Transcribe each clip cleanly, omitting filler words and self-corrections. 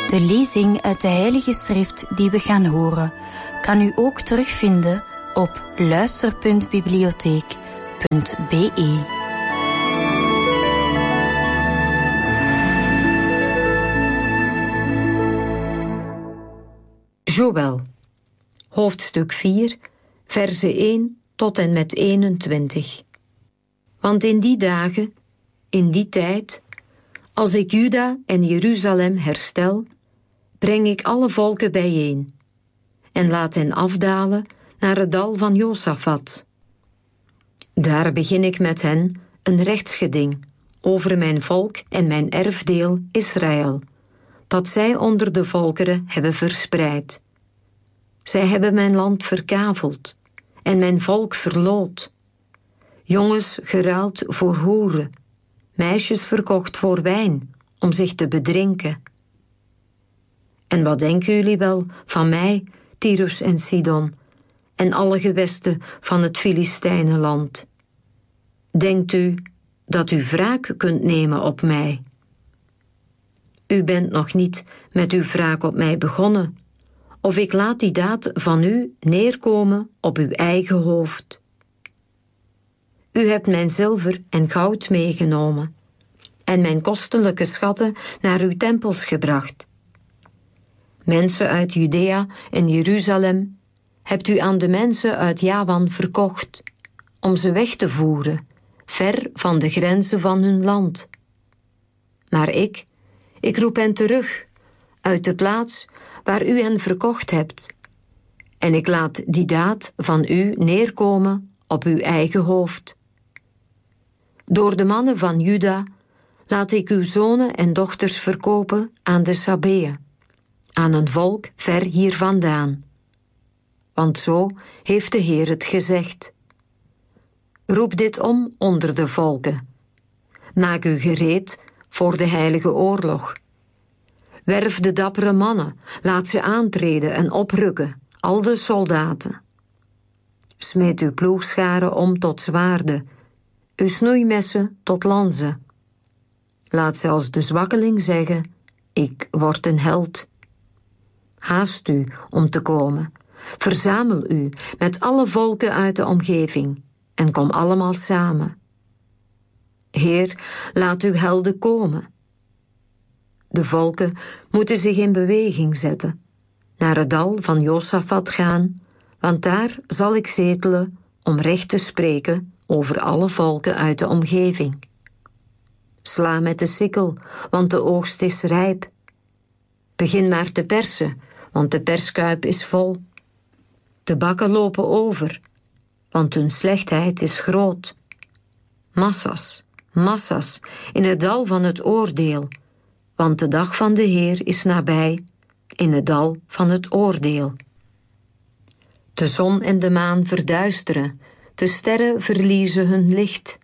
De lezing uit de Heilige Schrift die we gaan horen, kan u ook terugvinden op luister.bibliotheek.be. Joël, hoofdstuk 4, verse 1 tot en met 21. Want in die dagen, in die tijd, als ik Juda en Jeruzalem herstel, breng ik alle volken bijeen en laat hen afdalen naar het dal van Josafat. Daar begin ik met hen een rechtsgeding over mijn volk en mijn erfdeel Israël, dat zij onder de volkeren hebben verspreid. Zij hebben mijn land verkaveld en mijn volk verloot. Jongens geruild voor hoeren, meisjes verkocht voor wijn om zich te bedrinken. En wat denken jullie wel van mij, Tyrus en Sidon, en alle gewesten van het Filistijnenland? Denkt u dat u wraak kunt nemen op mij? U bent nog niet met uw wraak op mij begonnen, of ik laat die daad van u neerkomen op uw eigen hoofd. U hebt mijn zilver en goud meegenomen en mijn kostelijke schatten naar uw tempels gebracht. Mensen uit Judea en Jeruzalem hebt u aan de mensen uit Javan verkocht, om ze weg te voeren, ver van de grenzen van hun land. Maar ik roep hen terug, uit de plaats waar u hen verkocht hebt, en ik laat die daad van u neerkomen op uw eigen hoofd. Door de mannen van Juda laat ik uw zonen en dochters verkopen aan de Sabeeën, aan een volk ver hier vandaan. Want zo heeft de Heer het gezegd. Roep dit om onder de volken. Maak u gereed voor de heilige oorlog. Werf de dappere mannen, laat ze aantreden en oprukken, al de soldaten. Smeet uw ploegscharen om tot zwaarden, uw snoeimessen tot lanzen. Laat zelfs de zwakkeling zeggen, ik word een held. Haast u om te komen. Verzamel u met alle volken uit de omgeving en kom allemaal samen. Heer, laat uw helden komen. De volken moeten zich in beweging zetten, naar het dal van Josafat gaan, want daar zal ik zetelen om recht te spreken over alle volken uit de omgeving. Sla met de sikkel, want de oogst is rijp. Begin maar te persen, want de perskuip is vol. De bakken lopen over, want hun slechtheid is groot. Massas, massas, in het dal van het oordeel, want de dag van de Heer is nabij, in het dal van het oordeel. De zon en de maan verduisteren, de sterren verliezen hun licht.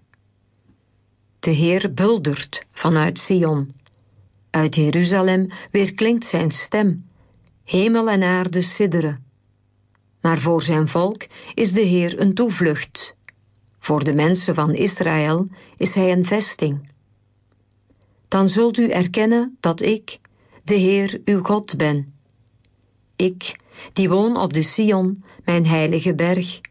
De Heer buldert vanuit Sion. Uit Jeruzalem weerklinkt zijn stem. Hemel en aarde sidderen. Maar voor zijn volk is de Heer een toevlucht. Voor de mensen van Israël is hij een vesting. Dan zult u erkennen dat ik, de Heer, uw God ben. Ik, die woon op de Sion, mijn heilige berg.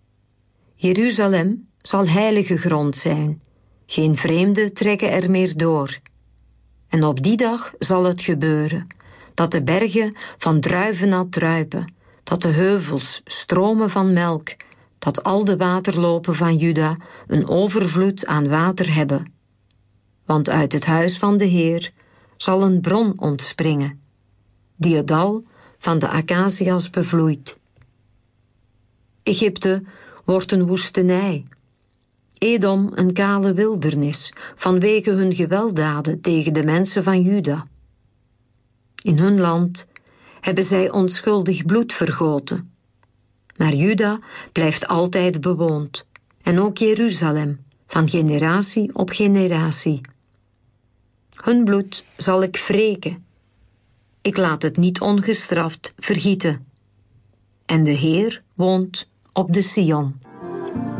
Jeruzalem zal heilige grond zijn. Geen vreemden trekken er meer door. En op die dag zal het gebeuren, dat de bergen van druivennat druipen, dat de heuvels stromen van melk, dat al de waterlopen van Juda een overvloed aan water hebben. Want uit het huis van de Heer zal een bron ontspringen, die het dal van de acacias bevloeit. Egypte wordt een woestenij, Edom een kale wildernis, vanwege hun gewelddaden tegen de mensen van Juda. In hun land hebben zij onschuldig bloed vergoten. Maar Juda blijft altijd bewoond, en ook Jeruzalem, van generatie op generatie. Hun bloed zal ik wreken. Ik laat het niet ongestraft vergieten. En de Heer woont op de Sion.